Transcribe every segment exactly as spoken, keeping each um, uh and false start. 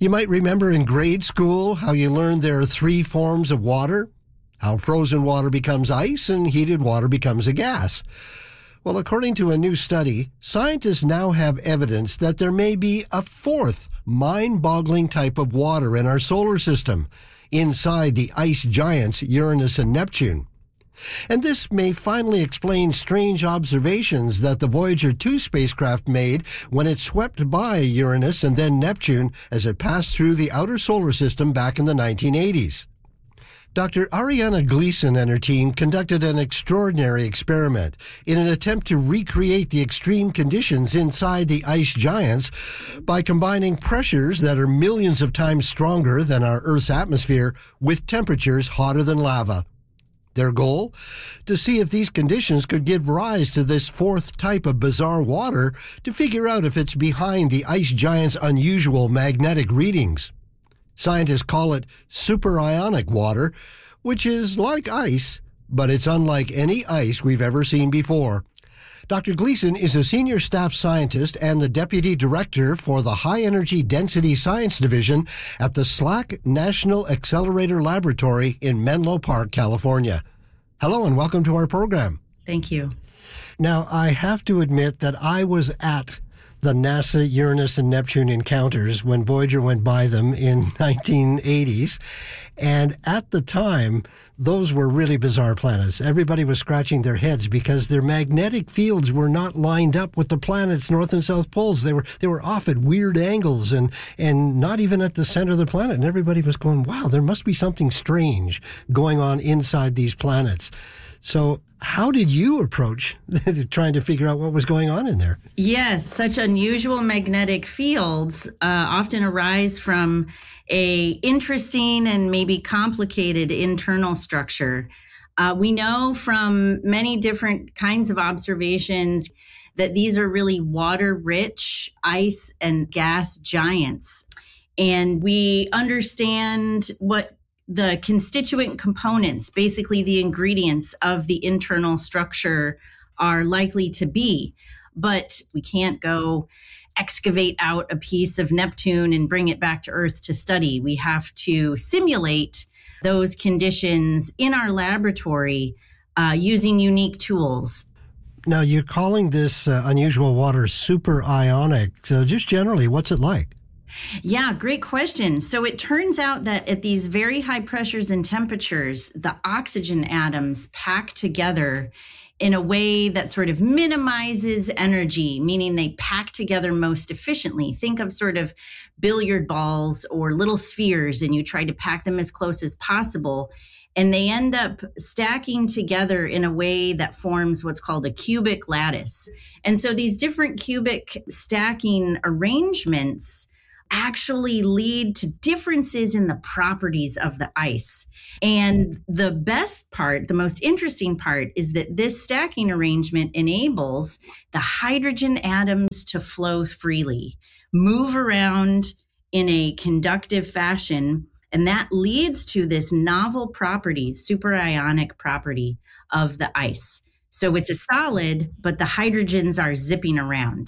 You might remember in grade school how you learned there are three forms of water, how frozen water becomes ice and heated water becomes a gas. Well, according to a new study, scientists now have evidence that there may be a fourth mind-boggling type of water in our solar system, inside the ice giants Uranus and Neptune. And this may finally explain strange observations that the Voyager two spacecraft made when it swept by Uranus and then Neptune as it passed through the outer solar system back in the nineteen eighties. Doctor Ariana Gleason and her team conducted an extraordinary experiment in an attempt to recreate the extreme conditions inside the ice giants by combining pressures that are millions of times stronger than our Earth's atmosphere with temperatures hotter than lava. Their goal? To see if these conditions could give rise to this fourth type of bizarre water to figure out if it's behind the ice giant's unusual magnetic readings. Scientists call it superionic water, which is like ice, but it's unlike any ice we've ever seen before. Doctor Gleason is a senior staff scientist and the deputy director for the High Energy Density Science Division at the SLAC National Accelerator Laboratory in Menlo Park, California. Hello and welcome to our program. Thank you. Now, I have to admit that I was at the NASA Uranus and Neptune encounters when Voyager went by them in nineteen eighties. And at the time, those were really bizarre planets. Everybody was scratching their heads because their magnetic fields were not lined up with the planet's north and south poles. They were they were off at weird angles and, and not even at the center of the planet. And everybody was going, wow, there must be something strange going on inside these planets. So how did you approach trying to figure out what was going on in there? Yes, such unusual magnetic fields uh, often arise from a interesting and maybe complicated internal structure. Uh, we know from many different kinds of observations that these are really water-rich ice and gas giants. And we understand what the constituent components, basically the ingredients of the internal structure, are likely to be. But we can't go excavate out a piece of Neptune and bring it back to Earth to study. We have to simulate those conditions in our laboratory uh, using unique tools. Now, you're calling this uh, unusual water superionic. So just generally, what's it like? Yeah, great question. So it turns out that at these very high pressures and temperatures, the oxygen atoms pack together in a way that sort of minimizes energy, meaning they pack together most efficiently. Think of sort of billiard balls or little spheres, and you try to pack them as close as possible. And they end up stacking together in a way that forms what's called a cubic lattice. And so these different cubic stacking arrangements actually lead to differences in the properties of the ice. And the best part, the most interesting part, is that this stacking arrangement enables the hydrogen atoms to flow freely, move around in a conductive fashion, and that leads to this novel property, superionic property of the ice. So it's a solid, but the hydrogens are zipping around.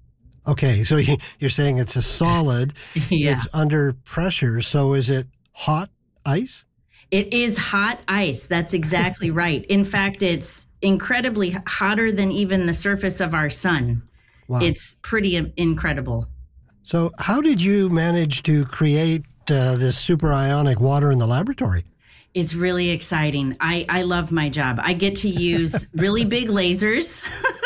Okay, so you're saying it's a solid, yeah. It's under pressure, so is it hot ice? It is hot ice, that's exactly right. In fact, it's incredibly hotter than even the surface of our sun. Wow. It's pretty incredible. So how did you manage to create uh, this superionic water in the laboratory? It's really exciting. I, I love my job. I get to use really big lasers.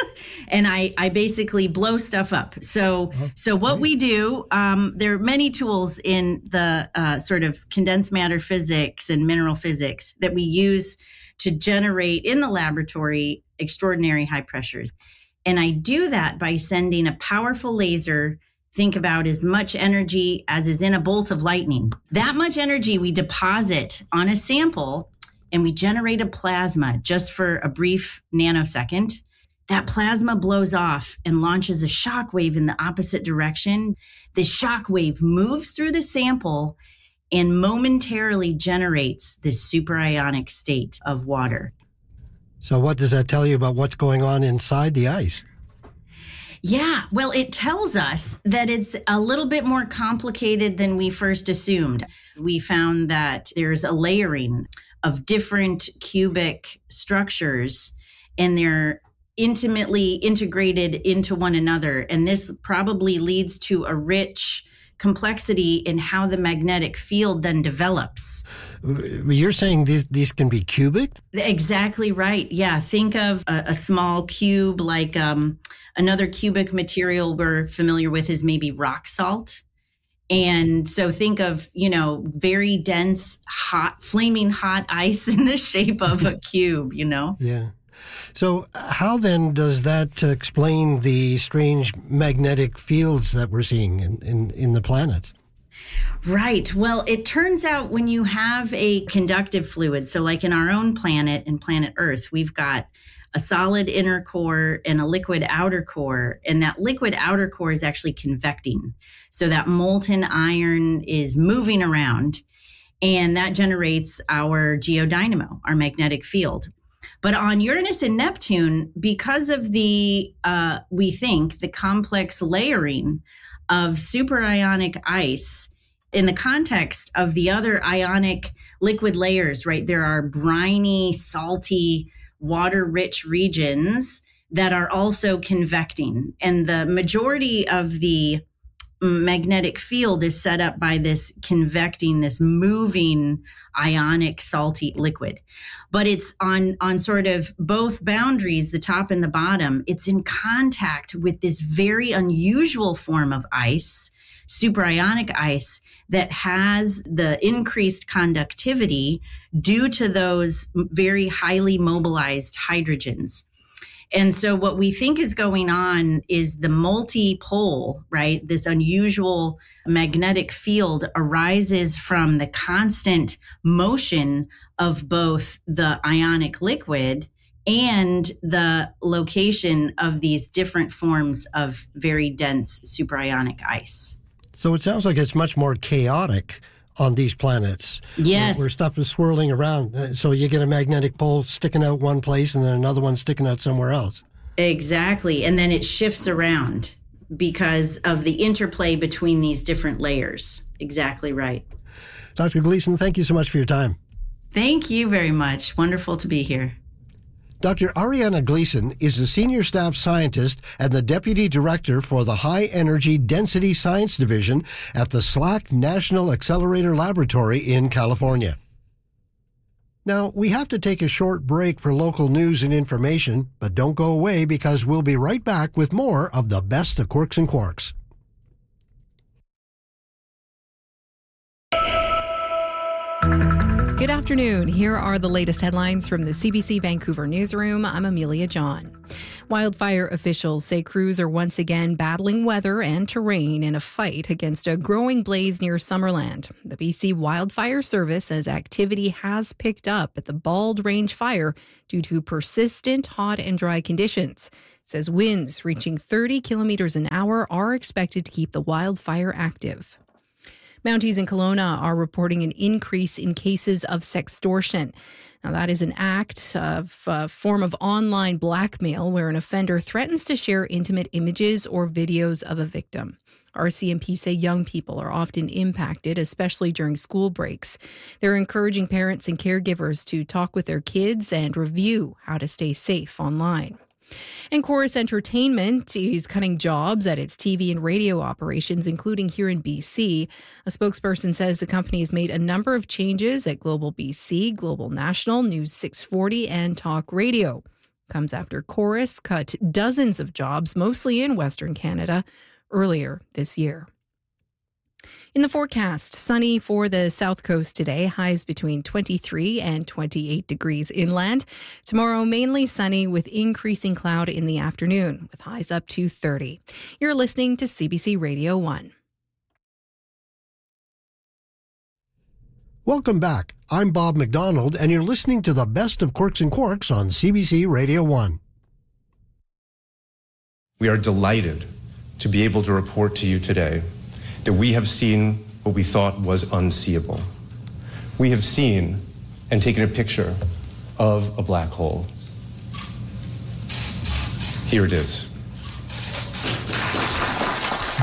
And I, I basically blow stuff up. So, oh, so what right. we do, um, there are many tools in the uh, sort of condensed matter physics and mineral physics that we use to generate in the laboratory extraordinary high pressures. And I do that by sending a powerful laser, think about as much energy as is in a bolt of lightning. That much energy we deposit on a sample and we generate a plasma just for a brief nanosecond. That plasma blows off and launches a shock wave in the opposite direction. The shock wave moves through the sample and momentarily generates this superionic state of water. So what does that tell you about what's going on inside the ice? Yeah, well, it tells us that it's a little bit more complicated than we first assumed. We found that there's a layering of different cubic structures, and they're intimately integrated into one another. And this probably leads to a rich complexity in how the magnetic field then develops. You're saying these these can be cubic? Exactly right. Yeah. Think of a, a small cube, like um, another cubic material we're familiar with is maybe rock salt. And so think of, you know, very dense, hot, flaming hot ice in the shape of a cube, you know? Yeah. So how then does that explain the strange magnetic fields that we're seeing in, in, in the planets? Right. Well, it turns out when you have a conductive fluid, so like in our own planet, in planet Earth, we've got a solid inner core and a liquid outer core. And that liquid outer core is actually convecting. So that molten iron is moving around, and that generates our geodynamo, our magnetic field. But on Uranus and Neptune, because of the, uh, we think, the complex layering of superionic ice in the context of the other ionic liquid layers, right? There are briny, salty, water-rich regions that are also convecting. And the majority of the magnetic field is set up by this convecting, this moving ionic salty liquid. But it's on, on sort of both boundaries, the top and the bottom, it's in contact with this very unusual form of ice, superionic ice, that has the increased conductivity due to those very highly mobilized hydrogens. And so what we think is going on is the multipole, right? This unusual magnetic field arises from the constant motion of both the ionic liquid and the location of these different forms of very dense superionic ice. So it sounds like it's much more chaotic on these planets. Yes. Where, where stuff is swirling around. So you get a magnetic pole sticking out one place and then another one sticking out somewhere else. Exactly. And then it shifts around because of the interplay between these different layers. Exactly right. Doctor Gleason, thank you so much for your time. Thank you very much. Wonderful to be here. Doctor Ariana Gleason is a senior staff scientist and the deputy director for the High Energy Density Science Division at the SLAC National Accelerator Laboratory in California. Now, we have to take a short break for local news and information, but don't go away because we'll be right back with more of the best of Quirks and Quarks. Good afternoon. Here are the latest headlines from the C B C Vancouver newsroom. I'm Amelia John. Wildfire officials say crews are once again battling weather and terrain in a fight against a growing blaze near Summerland. The B C Wildfire Service says activity has picked up at the Bald Range Fire due to persistent hot and dry conditions. It says winds reaching thirty kilometers an hour are expected to keep the wildfire active. Mounties in Kelowna are reporting an increase in cases of sextortion. Now, that is an act of a form of online blackmail where an offender threatens to share intimate images or videos of a victim. R C M P say young people are often impacted, especially during school breaks. They're encouraging parents and caregivers to talk with their kids and review how to stay safe online. And Chorus Entertainment is cutting jobs at its T V and radio operations, including here in B C. A spokesperson says the company has made a number of changes at Global B C, Global National, News six forty, and Talk Radio. Comes after Chorus cut dozens of jobs, mostly in Western Canada, earlier this year. In the forecast, sunny for the south coast today, highs between twenty-three and twenty-eight degrees inland. Tomorrow, mainly sunny with increasing cloud in the afternoon, with highs up to thirty. You're listening to C B C Radio one. Welcome back. I'm Bob McDonald, and you're listening to the best of Quirks and Quarks on C B C Radio one. We are delighted to be able to report to you today that we have seen what we thought was unseeable. We have seen and taken a picture of a black hole. Here it is.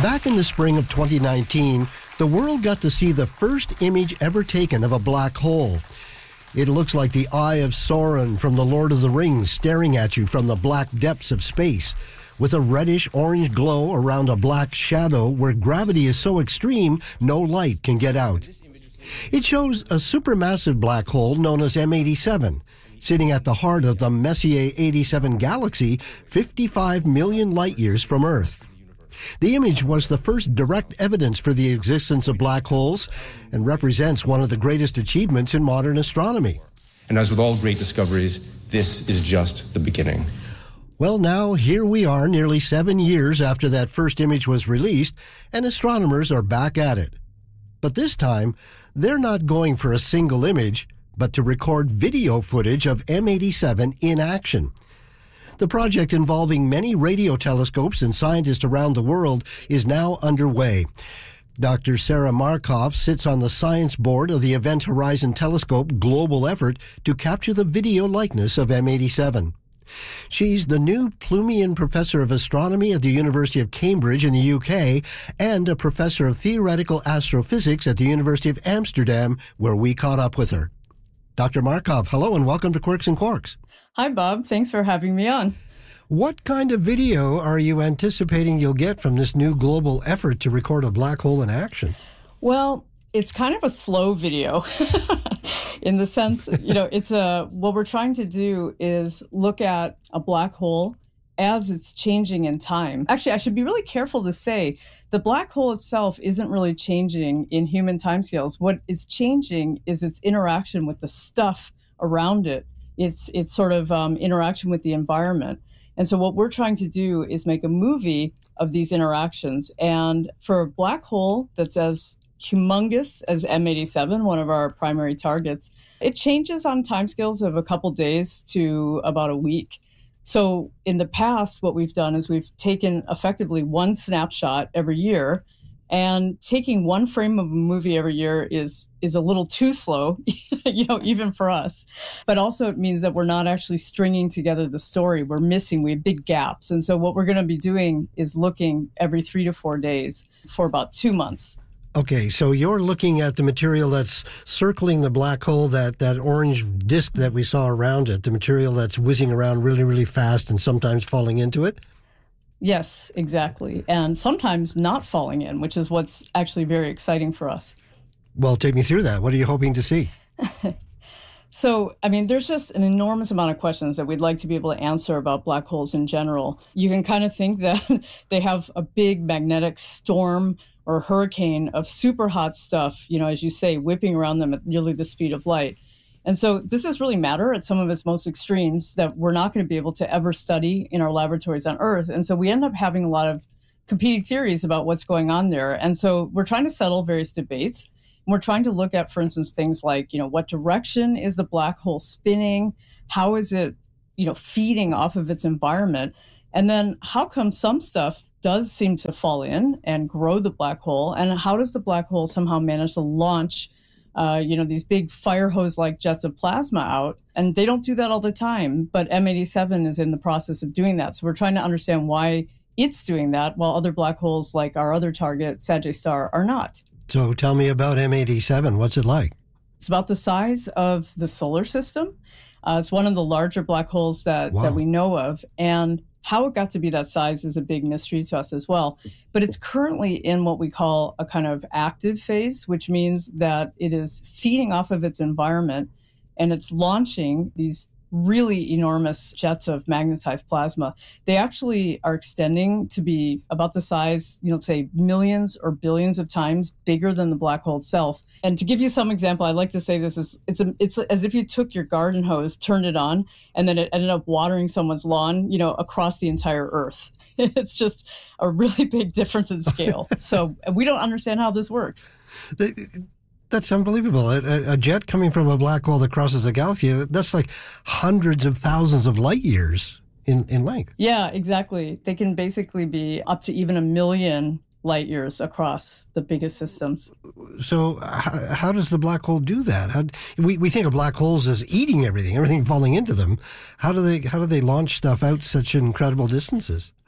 Back in the spring of twenty nineteen, the world got to see the first image ever taken of a black hole. It looks like the Eye of Sauron from The Lord of the Rings staring at you from the black depths of space, with a reddish-orange glow around a black shadow where gravity is so extreme no light can get out. It shows a supermassive black hole known as M eighty-seven, sitting at the heart of the Messier eighty-seven galaxy, fifty-five million light-years from Earth. The image was the first direct evidence for the existence of black holes and represents one of the greatest achievements in modern astronomy. And as with all great discoveries, this is just the beginning. Well, now here we are nearly seven years after that first image was released, and astronomers are back at it. But this time, they're not going for a single image, but to record video footage of M eighty-seven in action. The project, involving many radio telescopes and scientists around the world, is now underway. Doctor Sarah Markov sits on the science board of the Event Horizon Telescope global effort to capture the video likeness of M eighty-seven. She's the new Plumian Professor of Astronomy at the University of Cambridge in the U K and a Professor of Theoretical Astrophysics at the University of Amsterdam, where we caught up with her. Doctor Markov, hello and welcome to Quirks and Quarks. Hi, Bob. Thanks for having me on. What kind of video are you anticipating you'll get from this new global effort to record a black hole in action? Well, it's kind of a slow video in the sense, you know, it's a, what we're trying to do is look at a black hole as it's changing in time. Actually, I should be really careful to say the black hole itself isn't really changing in human timescales. What is changing is its interaction with the stuff around it. It's it's sort of um, interaction with the environment. And so what we're trying to do is make a movie of these interactions. And for a black hole that's as humongous as M eighty-seven, one of our primary targets, it changes on timescales of a couple days to about a week. So in the past, what we've done is we've taken effectively one snapshot every year, and taking one frame of a movie every year is is a little too slow, you know, even for us. But also it means that we're not actually stringing together the story. We're missing, we have big gaps. And so what we're going to be doing is looking every three to four days for about two months. Okay, so you're looking at the material that's circling the black hole, that, that orange disk that we saw around it, the material that's whizzing around really, really fast and sometimes falling into it? Yes, exactly. And sometimes not falling in, which is what's actually very exciting for us. Well, take me through that. What are you hoping to see? So, I mean, there's just an enormous amount of questions that we'd like to be able to answer about black holes in general. You can kind of think that they have a big magnetic storm or hurricane of super hot stuff, you know, as you say, whipping around them at nearly the speed of light. And so this is really matter at some of its most extremes that we're not going to be able to ever study in our laboratories on Earth. And so we end up having a lot of competing theories about what's going on there. And so we're trying to settle various debates. And we're trying to look at, for instance, things like, you know, what direction is the black hole spinning? How is it, you know, feeding off of its environment? And then how come some stuff does seem to fall in and grow the black hole? And how does the black hole somehow manage to launch Uh, you know, these big fire hose-like jets of plasma out? And they don't do that all the time, but M eighty-seven is in the process of doing that. So we're trying to understand why it's doing that while other black holes like our other target, Sagittarius Star, are not. So tell me about M eighty-seven. What's it like? It's about the size of the solar system. Uh, it's one of the larger black holes that, Wow. that we know of. And how it got to be that size is a big mystery to us as well. But it's currently in what we call a kind of active phase, which means that it is feeding off of its environment and it's launching these really enormous jets of magnetized plasma. They actually are extending to be about the size, you know, say millions or billions of times bigger than the black hole itself. And to give you some example, I like to say this is, it's a, it's as if you took your garden hose, turned it on, and then it ended up watering someone's lawn, you know, across the entire Earth. It's just a really big difference in scale. So we don't understand how this works. The, That's unbelievable. A, a jet coming from a black hole that crosses a galaxy, that's like hundreds of thousands of light years in, in length. Yeah, exactly. They can basically be up to even a million light years across the biggest systems. So how, how does the black hole do that? How, we, we think of black holes as eating everything, everything falling into them. How do they, how do they launch stuff out such incredible distances?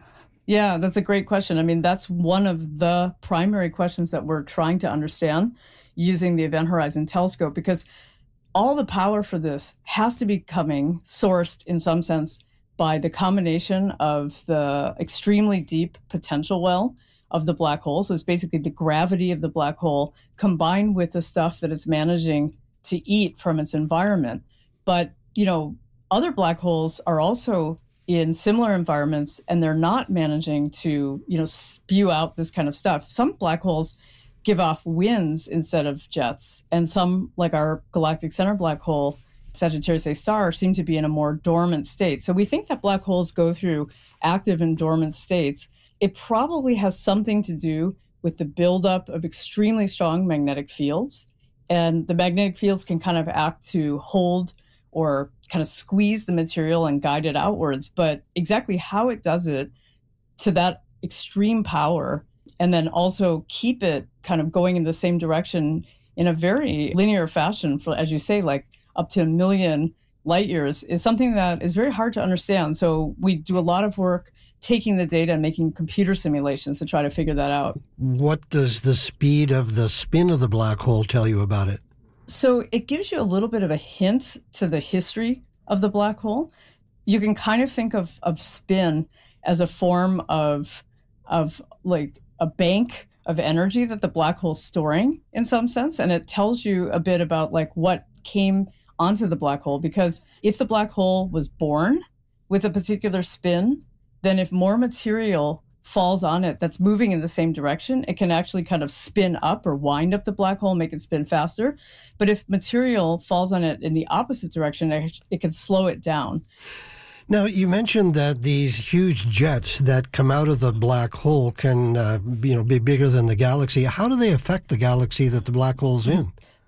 Yeah, that's a great question. I mean, that's one of the primary questions that we're trying to understand using the Event Horizon Telescope, because all the power for this has to be coming sourced in some sense by the combination of the extremely deep potential well of the black hole. So it's basically the gravity of the black hole combined with the stuff that it's managing to eat from its environment. But, you know, other black holes are also in similar environments, and they're not managing to, you know, spew out this kind of stuff. Some black holes give off winds instead of jets, and some, like our galactic center black hole, Sagittarius A star, seem to be in a more dormant state. So we think that black holes go through active and dormant states. It probably has something to do with the buildup of extremely strong magnetic fields, and the magnetic fields can kind of act to hold or kind of squeeze the material and guide it outwards. But exactly how it does it to that extreme power, and then also keep it kind of going in the same direction in a very linear fashion for, as you say, like up to a million light years, is something that is very hard to understand. So we do a lot of work taking the data and making computer simulations to try to figure that out. What does the speed of the spin of the black hole tell you about it? So it gives you a little bit of a hint to the history of the black hole. You can kind of think of, of spin as a form of, of like a bank of energy that the black hole's storing in some sense. And it tells you a bit about like what came onto the black hole, because if the black hole was born with a particular spin, then if more material falls on it that's moving in the same direction, it can actually kind of spin up or wind up the black hole, make it spin faster. But if material falls on it in the opposite direction, it, it can slow it down. Now, you mentioned that these huge jets that come out of the black hole can uh, you know, be bigger than the galaxy. How do they affect the galaxy that the black hole's in?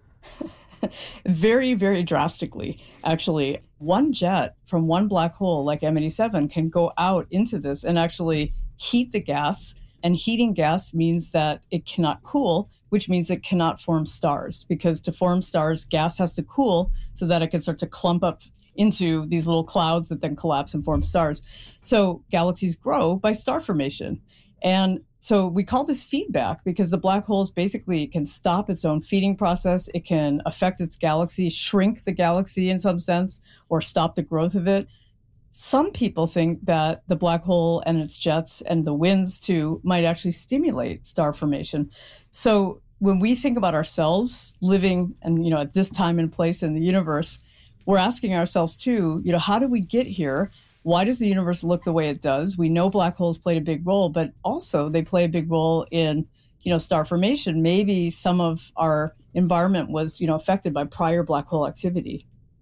Very, very drastically, actually. One jet from one black hole like M eighty-seven can go out into this and actually heat the gas. And heating gas means that it cannot cool, which means it cannot form stars. Because to form stars, gas has to cool so that it can start to clump up into these little clouds that then collapse and form stars. So galaxies grow by star formation. And so we call this feedback, because the black holes basically can stop its own feeding process. It can affect its galaxy, shrink the galaxy in some sense, or stop the growth of it. Some people think that the black hole and its jets and the winds too might actually stimulate star formation. So when we think about ourselves living and, you know, at this time and place in the universe, we're asking ourselves too, you know, how did we get here? Why does the universe look the way it does? We know black holes played a big role, but also they play a big role in, you know, star formation. Maybe some of our environment was, you know, affected by prior black hole activity.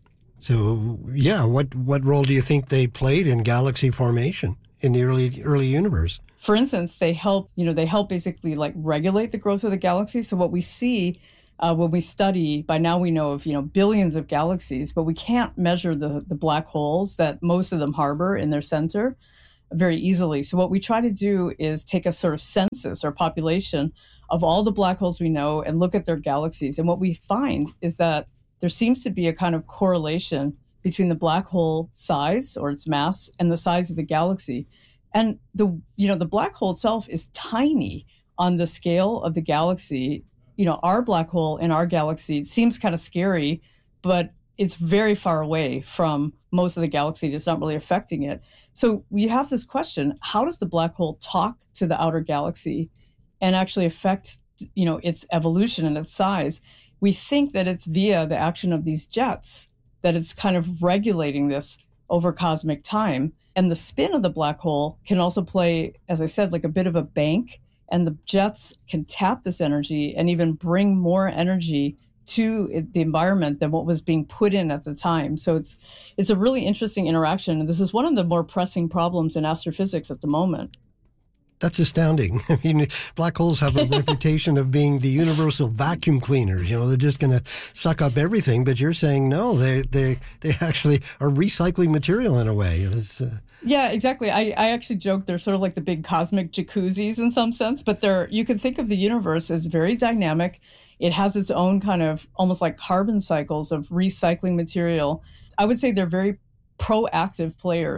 So, yeah, what, what role do you think they played in galaxy formation in the early early universe? For instance, they help, you know, they help basically like regulate the growth of the galaxy. So what we see Uh, when we study, by now we know of, you know, billions of galaxies, but we can't measure the, the black holes that most of them harbor in their center very easily. So what we try to do is take a sort of census or population of all the black holes we know and look at their galaxies. And what we find is that there seems to be a kind of correlation between the black hole size or its mass and the size of the galaxy. And the, you know, the black hole itself is tiny on the scale of the galaxy. You know, our black hole in our galaxy seems kind of scary, but it's very far away from most of the galaxy. It's not really affecting it. So we have this question, how does the black hole talk to the outer galaxy and actually affect, you know, its evolution and its size? We think that it's via the action of these jets, that it's kind of regulating this over cosmic time. And the spin of the black hole can also play, as I said, like a bit of a bank. And the jets can tap this energy and even bring more energy to the environment than what was being put in at the time. So it's it's a really interesting interaction. And this is one of the more pressing problems in astrophysics at the moment. That's astounding. I mean, black holes have a reputation of being the universal vacuum cleaners. You know, they're just going to suck up everything. But you're saying, no, they they they actually are recycling material in a way. It's, uh... Yeah, exactly. I, I actually joke they're sort of like the big cosmic jacuzzis in some sense. But they're you can think of the universe as very dynamic. It has its own kind of almost like carbon cycles of recycling material. I would say they're very proactive players.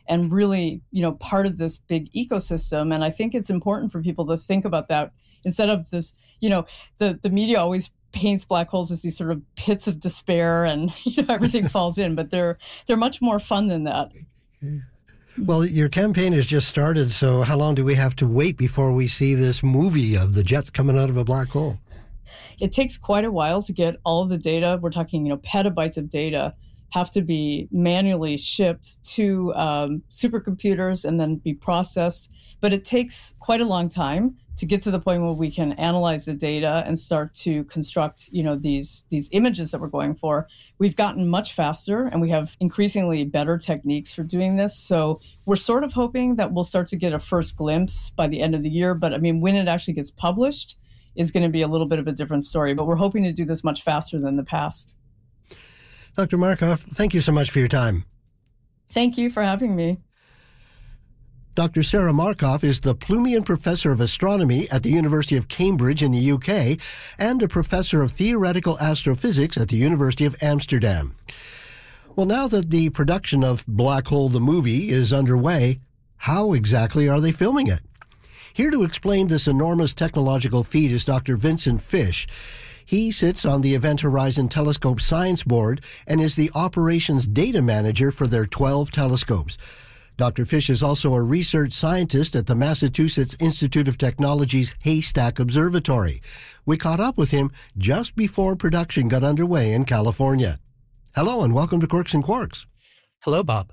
and really, you know, part of this big ecosystem. And I think it's important for people to think about that instead of this, you know, the, the media always paints black holes as these sort of pits of despair and, you know, everything falls in, but they're they're much more fun than that. Well, your campaign has just started, so how long do we have to wait before we see this movie of the jets coming out of a black hole? It takes quite a while to get all of the data. We're talking, you know, petabytes of data have to be manually shipped to um, supercomputers and then be processed. But it takes quite a long time to get to the point where we can analyze the data and start to construct, you know, these these images that we're going for. We've gotten much faster, and we have increasingly better techniques for doing this. So we're sort of hoping that we'll start to get a first glimpse by the end of the year. But I mean, when it actually gets published is going to be a little bit of a different story. But we're hoping to do this much faster than the past. Doctor Markoff, thank you so much for your time. Thank you for having me. Doctor Sarah Markoff is the Plumian Professor of Astronomy at the University of Cambridge in the U K and a Professor of Theoretical Astrophysics at the University of Amsterdam. Well, now that the production of Black Hole the movie is underway, how exactly are they filming it? Here to explain this enormous technological feat is Doctor Vincent Fish. He sits on the Event Horizon Telescope Science Board and is the Operations Data Manager for their twelve telescopes. Doctor Fish is also a research scientist at the Massachusetts Institute of Technology's Haystack Observatory. We caught up with him just before production got underway in California. Hello and welcome to Quirks and Quarks. Hello, Bob.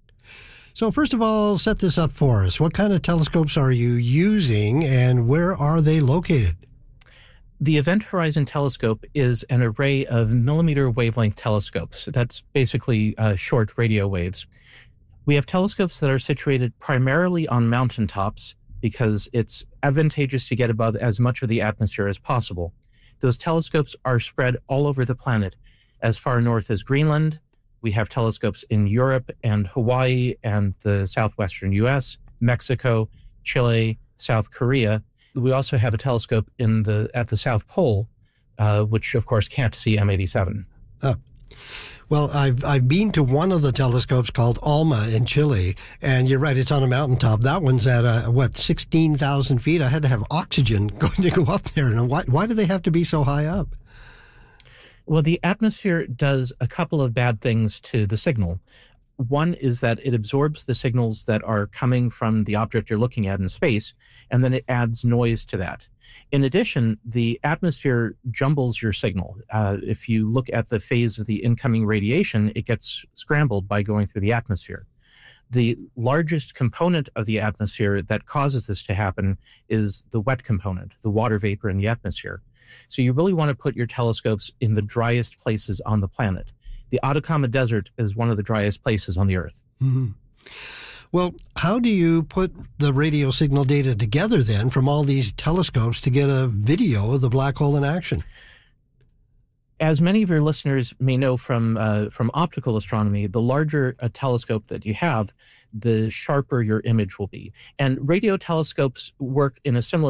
So first of all, set this up for us. What kind of telescopes are you using and where are they located? The Event Horizon Telescope is an array of millimeter wavelength telescopes. That's basically uh, short radio waves. We have telescopes that are situated primarily on mountaintops because it's advantageous to get above as much of the atmosphere as possible. Those telescopes are spread all over the planet, as far north as Greenland. We have telescopes in Europe and Hawaii and the southwestern U S, Mexico, Chile, South Korea. We also have a telescope in the at the South Pole, uh, which of course can't see M eighty-seven. Oh. Well, I've I've been to one of the telescopes called ALMA in Chile, and you're right, it's on a mountaintop. That one's at, uh, what, sixteen thousand feet? I had to have oxygen going to go up there. And why, why do they have to be so high up? Well, the atmosphere does a couple of bad things to the signal. One is that it absorbs the signals that are coming from the object you're looking at in space, and then it adds noise to that. In addition, the atmosphere jumbles your signal. Uh, if you look at the phase of the incoming radiation, it gets scrambled by going through the atmosphere. The largest component of the atmosphere that causes this to happen is the wet component, the water vapor in the atmosphere. So you really want to put your telescopes in the driest places on the planet. The Atacama Desert is one of the driest places on the Earth. Mm-hmm. Well, how do you put the radio signal data together then from all these telescopes to get a video of the black hole in action? As many of your listeners may know from uh, from optical astronomy, the larger a telescope that you have, the sharper your image will be. And radio telescopes work in a similar